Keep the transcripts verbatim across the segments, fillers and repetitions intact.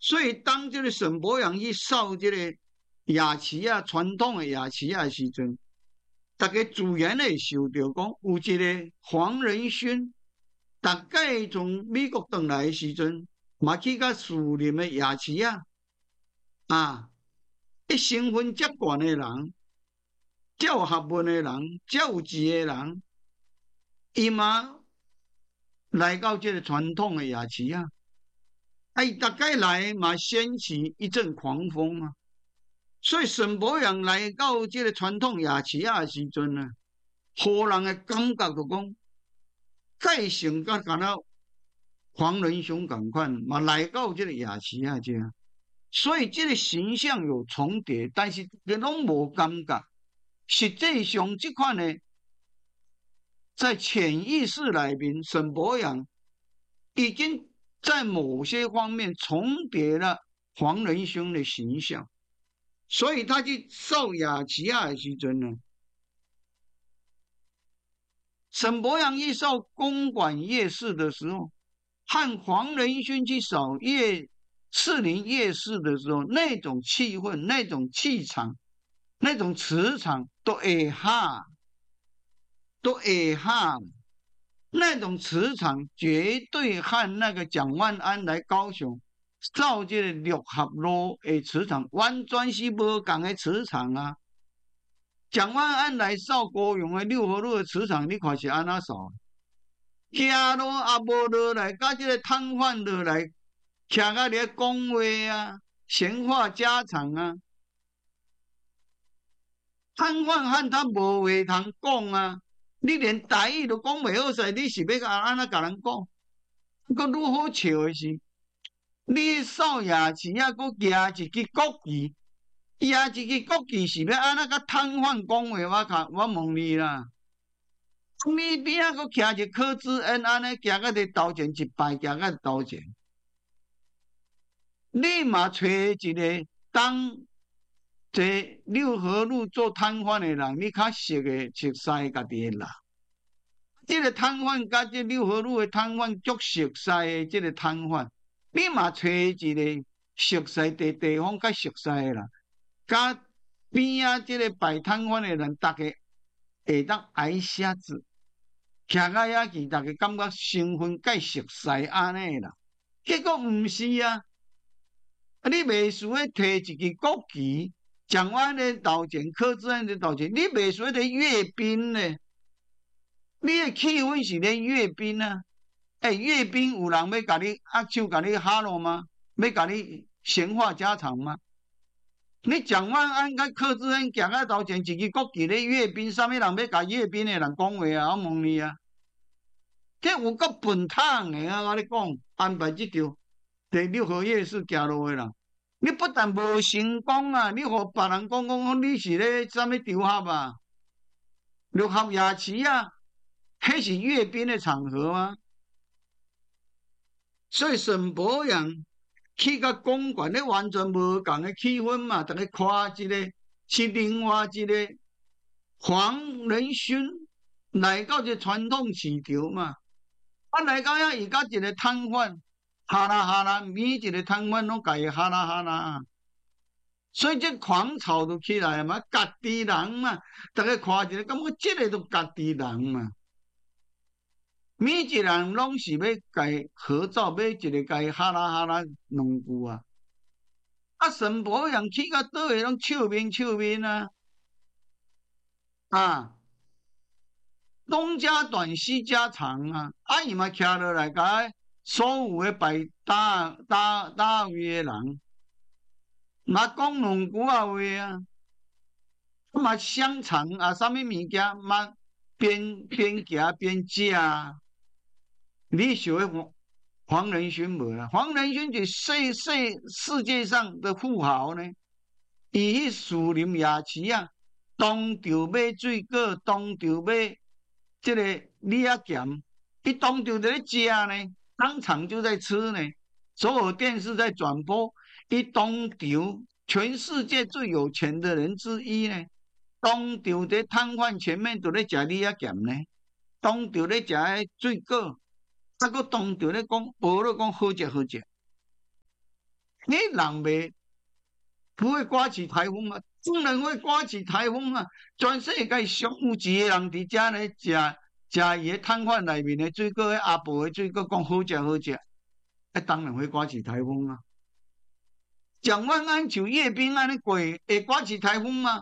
所以当这个沈伯洋去扫这个雅齐啊，传统的雅齐啊时阵，大家自然会想到讲，有一个黄仁勋，大概从美国回来的时阵，嘛去到树林的雅齐啊，啊，一身份遮悬的人，遮有学问的人，遮有志的人，伊嘛来到这个传统的雅齐啊。哎，大概来嘛，掀起一阵狂风啊！所以沈伯洋来到这个传统雅齐亚时阵呢，互人的感觉就讲，再成甲敢若黄仁雄共款，嘛来到这个雅齐亚这，所以这个形象有重叠，但是佢拢无感觉。实际上，这款呢，在潜意识里面，沈伯洋已经在某些方面重叠了黄仁勋的形象。所以他去扫雅齐亚的时阵呢，沈伯洋去扫公馆夜市的时候，和黄仁勋去扫夜士林夜市的时候，那种气氛、那种气场、那种磁场都会哈，都会哈，那种磁场绝对和那个蒋万安来高雄造这个六合路的磁场，完全是无共的磁场啊！蒋万安来扫高雄的六合路的磁场，你看是安怎扫？行路也无落来，甲这个摊贩落来，徛甲咧讲话啊，闲话家常啊。摊贩和他无话通讲啊，你连台语都讲袂好势，你是要甲安怎甲人讲？佮愈好笑的是。你扫雅齐啊，佮举一支国旗，举一支国旗是要安怎甲摊贩讲话？我卡，我问你啦。你边仔佮徛一柯志恩安尼，行到伫头前一摆，行到头前，你嘛找一个当在六合路做摊贩的人，你较熟的熟悉家己的人。这个摊贩甲这六合路的摊贩足熟悉的，这个摊贩。你嘛找一个熟悉的地方，较熟悉的人，甲边仔即个摆摊贩的人，大家会当挨写字，徛到遐去，大家感觉身份介熟悉安尼啦。结果毋是啊，你袂输诶摕一支国旗，蒋万安的头前，柯志恩的头前，你袂输咧阅兵呢？你诶气氛是咧阅兵啊？哎，阅兵有人要甲你握手，甲你哈喽吗？要甲你闲话家常吗？你蒋万安甲柯志恩行到头前，一支国旗咧阅兵，啥物人要甲阅兵的人讲话啊？我问你啊，这有够笨汤的啊！我咧讲，安排这条第六合夜市行路的人，你不但无成功啊，你互别人讲讲你是咧啥物场合啊？六合雅齐啊，迄是阅兵的场合吗？所以沈伯洋去到公馆，咧完全无共的气氛嘛，大家看一个是另外一个黄仁勋来到这传统市场嘛，啊来到遐伊甲一个摊贩哈啦哈啦，每一个摊贩拢甲伊哈啦哈啦，所以这狂潮就起来嘛，家己人嘛，大家看一个感觉这个都家己人嘛。每一个人拢是要甲伊合照，要一个甲伊哈啦哈啦两句啊。啊，沈伯洋去到倒位拢笑面笑面啊，啊，东家短西家长啊，啊伊嘛徛落来甲所有诶摆搭搭搭位诶人，嘛讲两句啊话啊，嘛香肠啊，啥物物件嘛边边行边食啊。你想要黄仁勋无啦？黄仁勋是世世世界上的富豪呢。伊去树林雅齐啊，当场买水果，当场买这个李亚咸，伊当场在咧食呢，当场就在吃呢。所有电视在转播，伊当场全世界最有钱的人之一呢，当场在摊贩前面都咧食李亚咸呢，当场咧食水果。啊！佮当场咧讲，无咧讲好食好食。 你人没不会刮起台风吗？当然会刮起台风啊！全世界上有钱的人伫遮咧食食伊个摊贩内面的水果，阿婆的水果讲好食好食，那当然会刮起台风啊！蒋万安像阅兵安尼过，会刮起台风吗？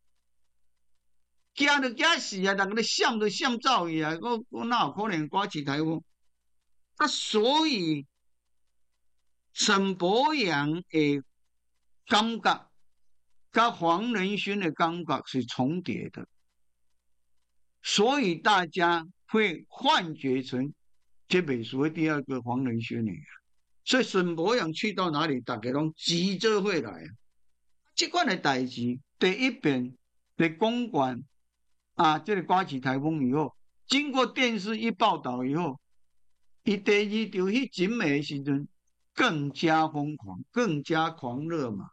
惊就惊死啊！人个咧闪就闪走去啊！我我哪有可能刮起台风？啊，所以沈伯洋的感觉，跟黄仁勋的感觉是重叠的，所以大家会幻觉成这本书的第二个黄仁勋的。所以沈伯洋去到哪里，大家拢急着会来。这款的代志，第一遍在公馆啊，这个刮起台风以后，经过电视一报道以后，伊第二场去景美的时阵，更加疯狂，更加狂热嘛。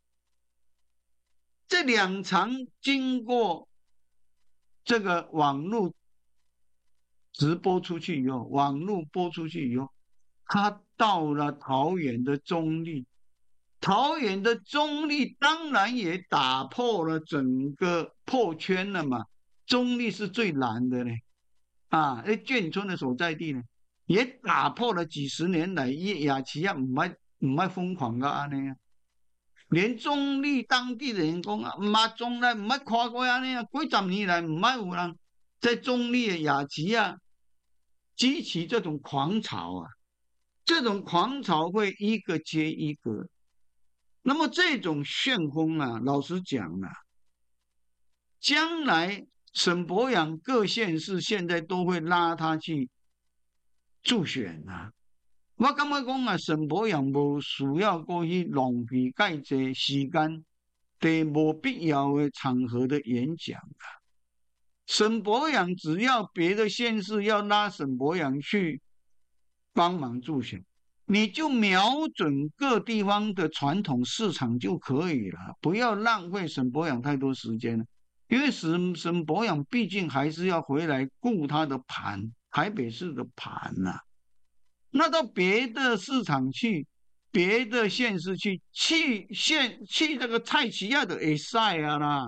这两场经过这个网络直播出去以后，网络播出去以后，他到了桃园的中立，桃园的中立当然也打破了整个破圈了嘛。中立是最难的呢，啊，那眷村的所在地呢，也打破了几十年来伊亚齐亚唔爱唔爱疯狂个安尼啊。连中立当地的人讲啊，唔啊，从来唔爱看过安尼啊，几十年来唔爱有人在中立的雅集啊激起这种狂潮啊，这种狂潮会一个接一个。那么这种旋风啊，老实讲啊，将来沈伯洋各县市现在都会拉他去助选啊。我感觉讲啊，沈伯洋无需要过去浪费介济时间，在无必要的场合的演讲啊。沈伯洋只要别的县市要拉沈伯洋去帮忙助选，你就瞄准各地方的传统市场就可以了，不要浪费沈伯洋太多时间了。因为沈沈伯洋毕竟还是要回来顾他的盘，台北市的盘呐、啊。那到别的市场去，别的县市去，去县去这个蔡奇亚的会赛啊啦。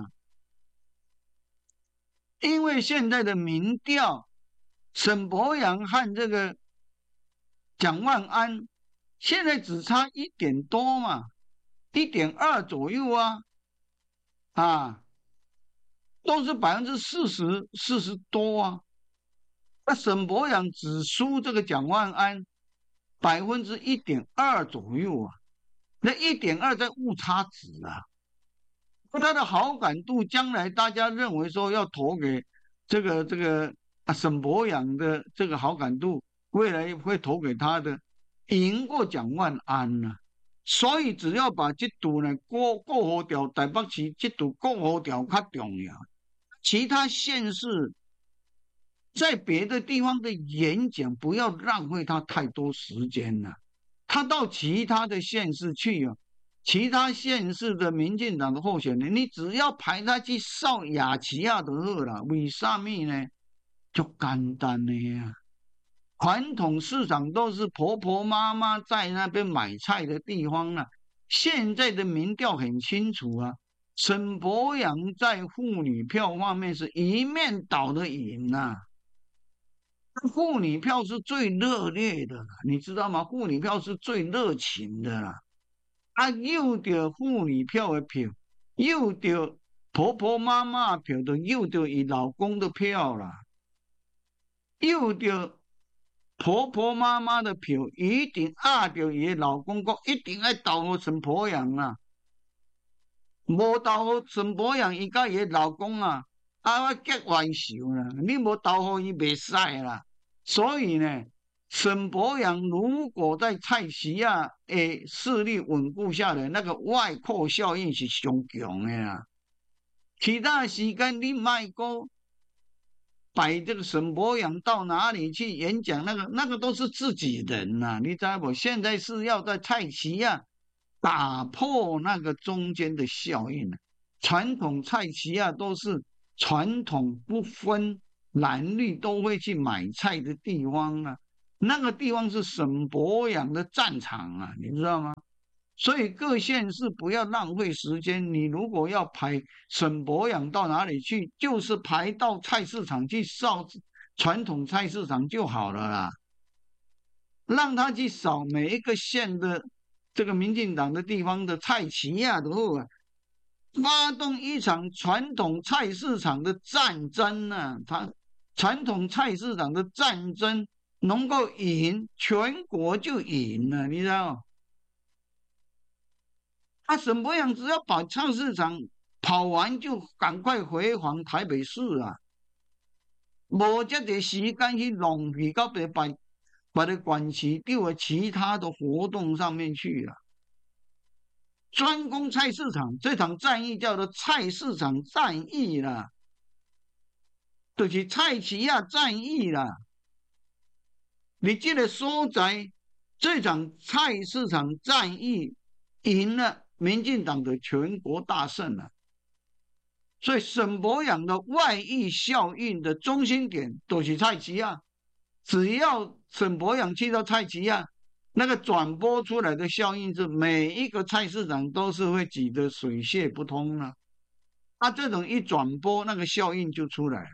因为现在的民调，沈伯洋和这个蒋万安现在只差一点多嘛，一点二左右啊，啊，都是百分之四十四十多啊。那沈伯洋只输这个蒋万安百分之一点二左右啊，那一点二在误差值啊。他的好感度，将来大家认为说要投给这个这个啊沈伯洋的这个好感度，未来会投给他的，赢过蒋万安啊。所以只要把这度呢过过好掉，台北市这度过好掉较重要。其他县市在别的地方的演讲，不要浪费他太多时间了。他到其他的县市去啊，其他县市的民进党的候选人，你只要派他去扫雅齐亚就好了。为什么呢？就简单的呀。传统市场都是婆婆妈妈在那边买菜的地方啊。现在的民调很清楚啊，沈伯洋在妇女票方面是一面倒的赢啊。妇女票是最热烈的，你知道吗？妇女票是最热情的啦。啊，有着妇女票的票，有着婆婆妈妈票的，有着伊老公的票啦。有着婆婆妈妈的票，一定压着伊老公讲，一定要投给沈伯洋啦。无投给沈伯洋，伊甲伊老公啊，啊我结冤仇啦。你无投给伊袂使啦。所以呢，沈伯洋如果在蔡奇亚的势力稳固下来，那个外扩效应是上强的啦。其他时间你卖过摆这个沈伯洋到哪里去演讲，那个那个都是自己人呐、啊，你知道不？现在是要在蔡奇亚打破那个中间的效应、啊、传统蔡奇亚都是传统不分蓝绿都会去买菜的地方啊，那个地方是沈伯洋的战场啊，你知道吗？ 所以各县市不要浪费时间，你如果要排省博养到哪里去，就是排到菜市场去扫传统菜市场就好了啦，让他去扫每一个县的这个民进党的地方的菜市啊，都好啊，发动一场传统菜市场的战争啊，他传统菜市场的战争能够赢，全国就赢了，你知道吗？他沈博阳只要把菜市场跑完，就赶快回还台北市啊，无这个时间去浪费到别把把它管其丢到其他的活动上面去啊。专攻菜市场，这场战役叫做菜市场战役啦，就是菜市啊战役啦。你这个所在，这场菜市场战役赢了，民进党的全国大胜了。所以沈博阳的外溢效应的中心点都是菜市啊，只要沈博阳去到菜市啊，那个转播出来的效应是每一个菜市场都是会挤得水泄不通啊。啊，这种一转播，那个效应就出来了。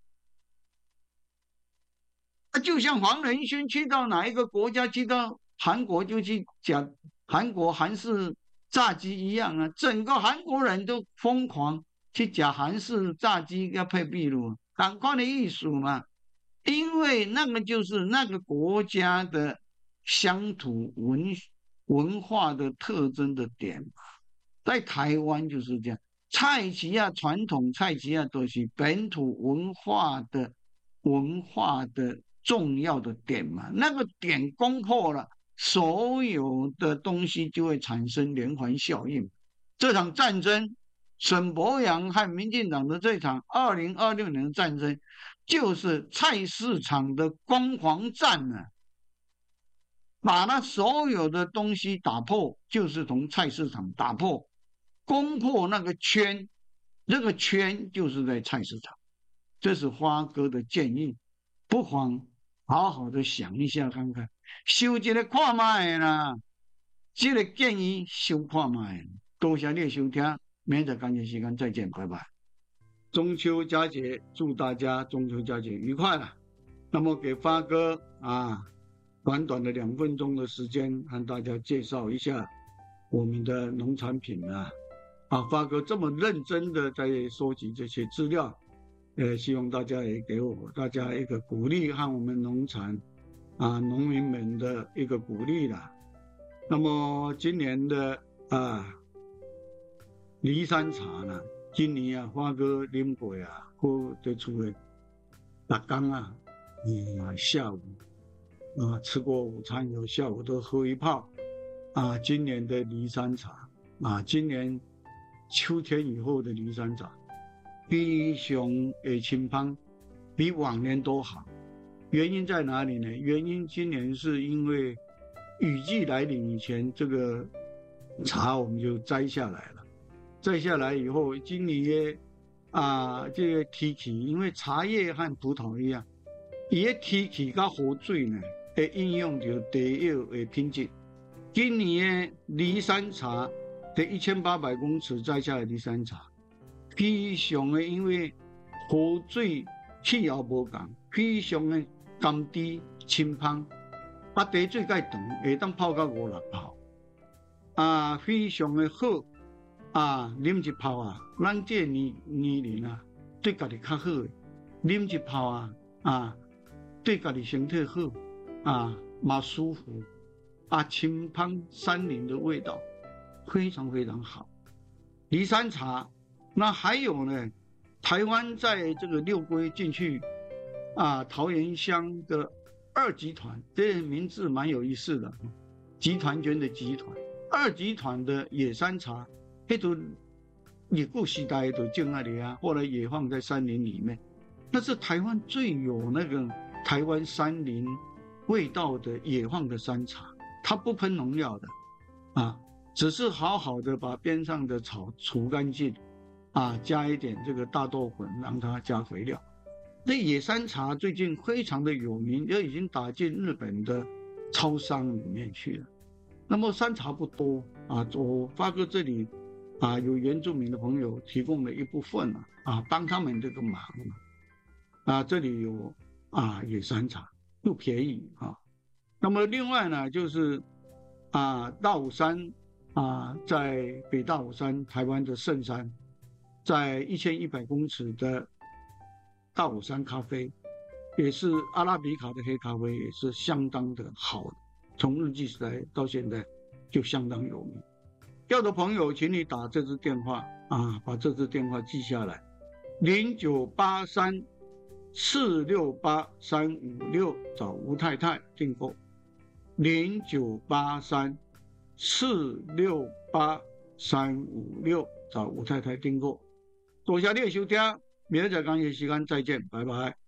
啊，就像黄仁勋去到哪一个国家，去到韩国就去讲韩国韩式炸鸡一样啊，整个韩国人都疯狂去讲韩式炸鸡要配秘鲁，赶快的艺术嘛，因为那个就是那个国家的乡土文文化的特征的点嘛，在台湾就是这样，菜市啊，传统菜市啊，都是本土文化的文化的重要的点嘛，那个点攻破了，所有的东西就会产生连环效应。这场战争，沈伯洋和民进党的这场二零二六年的战争，就是菜市场的攻防战呢、啊。把那所有的东西打破，就是从菜市场打破，攻破那个圈，这个圈就是在菜市场。这是花哥的建议，不妨好好的想一下看看，收这个看卖啦，这个建议收看卖。多谢你的收听，明天感谢时间再见，拜拜。中秋佳节，祝大家中秋佳节愉快了。那么给发哥啊，短短的两分钟的时间，和大家介绍一下我们的农产品啊。啊，发哥这么认真的在收集这些资料，呃，希望大家也给我大家一个鼓励和我们农产啊农民们的一个鼓励啦。那么今年的啊梨山茶呢，今年啊发哥啉过啊，我在厝的六天啊，嗯，下午啊吃过午餐以后，下午都喝一泡啊。今年的梨山茶啊，今年秋天以后的梨山茶，比上的清芳，比往年都好。原因在哪里呢？原因今年是因为雨季来临以前，这个茶我们就摘下来了。摘下来以后，今年啊，这个天气，因为茶叶和葡萄一样，伊个天气甲雨水呢，会影响到地叶的品质。今年的梨山茶，在一千八百公尺摘下来的梨山茶，非常的因为雨水气候无同，非常的甘甜清芳，把茶水介长，会当泡到五六泡，啊，非常的好。啊，啉一泡啊，咱这年年龄啊，对家己较好诶。啉一泡啊，啊，对家己身体好，啊，嘛舒服，啊，清芳山林的味道，非常非常好。梨山茶，那还有呢，台湾在这个六龟进去，啊，桃园乡的二集团，这名字蛮有意思的，集团圈的集团，二集团的野山茶。那都也古时代都种那里啊，后来也放在山林里面。那是台湾最有那个台湾山林味道的野放的山茶，它不喷农药的啊，只是好好的把边上的草除干净啊，加一点这个大豆粉，让它加肥料。那野山茶最近非常的有名，也已经打进日本的超商里面去了。 那么山茶不多啊，我发哥这里啊有原住民的朋友提供了一部分啊，啊帮他们这个忙啊，这里有啊野山茶又便宜啊。那么另外呢，就是啊大武山啊，在北大武山，台湾的圣山，在一千一百公尺的大武山咖啡，也是阿拉比卡的黑咖啡，也是相当的好的，从日据时代到现在就相当有名。要的朋友，请你打这支电话啊，把这支电话记下来，零九八三四六八三五六，找吴太太订购。零九八三四六八三五六，找吴太太订购。多谢你的收听，明仔载同一时间再见，拜拜。